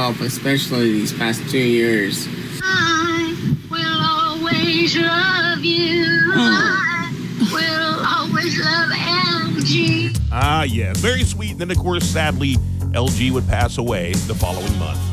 help, especially these past 2 years. I will always love you. I will always love LG. Ah, yes. Very sweet. And then, of course, sadly, LG would pass away the following month.